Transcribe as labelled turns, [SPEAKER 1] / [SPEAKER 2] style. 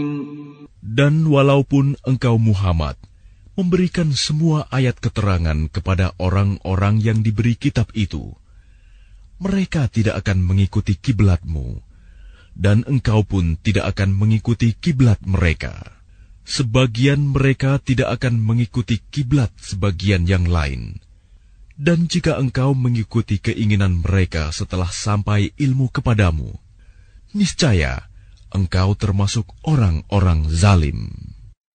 [SPEAKER 1] Dan walaupun engkau Muhammad memberikan semua ayat keterangan kepada orang-orang yang diberi kitab itu, mereka tidak akan mengikuti kiblatmu, dan engkau pun tidak akan mengikuti kiblat mereka. Sebagian mereka tidak akan mengikuti kiblat sebagian yang lain. Dan jika engkau mengikuti keinginan mereka setelah sampai ilmu kepadamu, niscaya engkau termasuk orang-orang zalim.